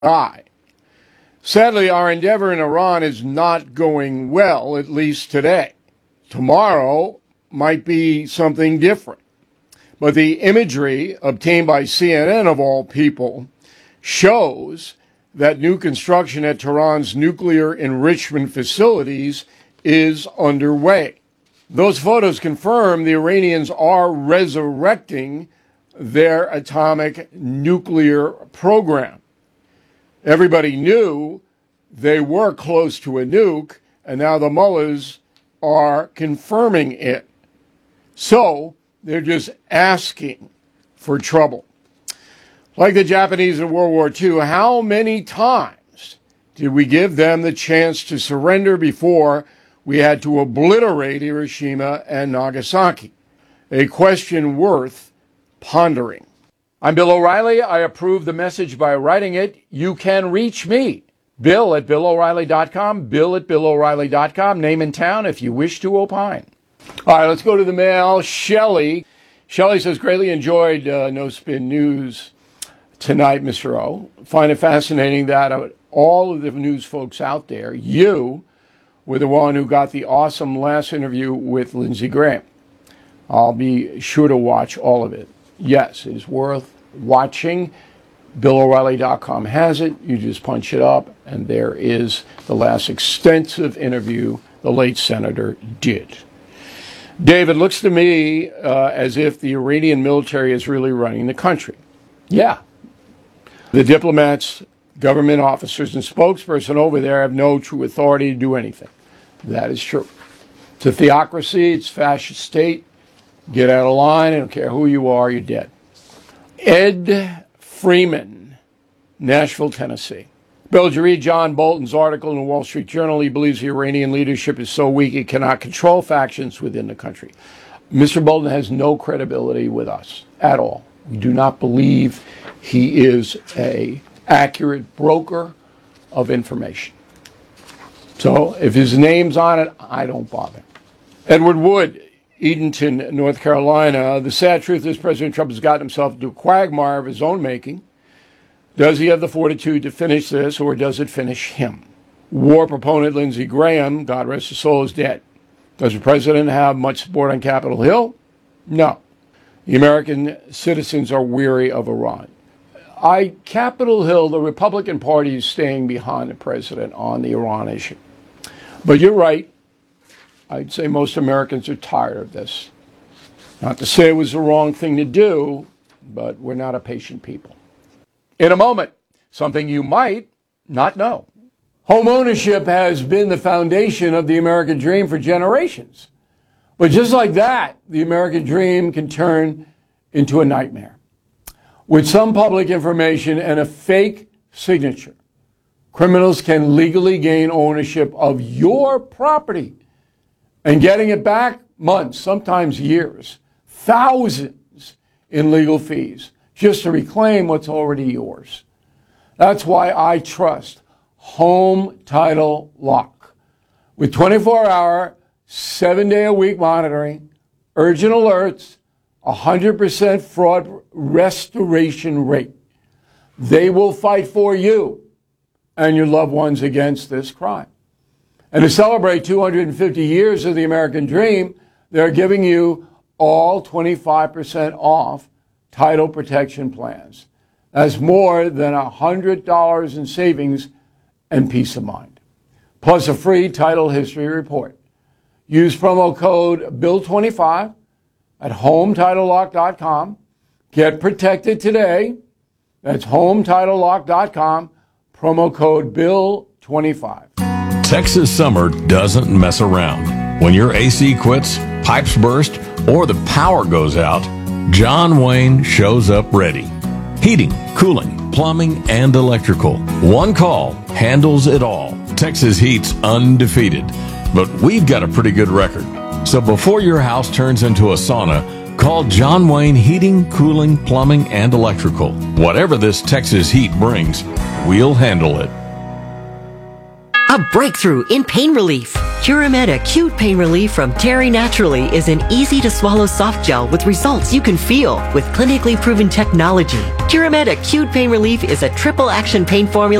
Aye. Sadly, our endeavor in Iran is not going well, at least today. Tomorrow might be something different. But the imagery obtained by CNN, of all people, shows that new construction at Tehran's nuclear enrichment facilities is underway. Those photos confirm the Iranians are resurrecting their atomic nuclear program. Everybody knew they were close to a nuke, and now the mullahs are confirming it. So they're just asking for trouble. Like the Japanese in World War II, how many times did we give them the chance to surrender before we had to obliterate Hiroshima and Nagasaki? A question worth pondering. I'm Bill O'Reilly. I approve the message by writing it. You can reach me, Bill at BillO'Reilly.com, Bill at BillO'Reilly.com, name and town if you wish to opine. All right, let's go to the mail. Shelley says, greatly enjoyed No Spin News tonight, Mr. O. Find it fascinating that all of the news folks out there, you were the one who got the awesome last interview with Lindsey Graham. I'll be sure to watch all of it. Yes, it is worth watching. BillO'Reilly.com has it. You just punch it up, and there is the last extensive interview the late senator did. David, looks to me as if the Iranian military is really running the country. Yeah. The diplomats, government officers, and spokesperson over there have no true authority to do anything. That is true. It's a theocracy. It's a fascist state. Get out of line. I don't care who you are. You're dead. Ed Freeman, Nashville, Tennessee. Bill, did you read John Bolton's article in the Wall Street Journal? He believes the Iranian leadership is so weak it cannot control factions within the country. Mr. Bolton has no credibility with us at all. We do not believe he is an accurate broker of information. So if his name's on it, I don't bother. Edward Wood, Edenton, North Carolina. The sad truth is President Trump has gotten himself into a quagmire of his own making. Does he have the fortitude to finish this, or does it finish him? War proponent Lindsey Graham, God rest his soul, is dead. Does the president have much support on Capitol Hill? No. The American citizens are weary of Iran. Capitol Hill, the Republican Party is staying behind the president on the Iran issue. But you're right. I'd say most Americans are tired of this. Not to say it was the wrong thing to do, but we're not a patient people. In a moment, something you might not know. Home ownership has been the foundation of the American dream for generations. But just like that, the American dream can turn into a nightmare. With some public information and a fake signature, criminals can legally gain ownership of your property. And getting it back, months, sometimes years, thousands in legal fees, just to reclaim what's already yours. That's why I trust Home Title Lock. With 24-hour, 7-day-a-week monitoring, urgent alerts, 100% fraud restoration rate. They will fight for you and your loved ones against this crime. And to celebrate 250 years of the American dream, they're giving you all 25% off title protection plans. That's more than $100 in savings and peace of mind. Plus a free title history report. Use promo code BILL25 at HomeTitleLock.com. Get protected today. That's HomeTitleLock.com. Promo code BILL25. Texas summer doesn't mess around. When your AC quits, pipes burst, or the power goes out, John Wayne shows up ready. Heating, cooling, plumbing, and electrical. One call handles it all. Texas Heat's undefeated, but we've got a pretty good record. So before your house turns into a sauna, call John Wayne Heating, Cooling, Plumbing, and Electrical. Whatever this Texas heat brings, we'll handle it. A breakthrough in pain relief. Curamed Acute Pain Relief from Terry Naturally is an easy-to-swallow soft gel with results you can feel with clinically proven technology. Curamed Acute Pain Relief is a triple-action pain formula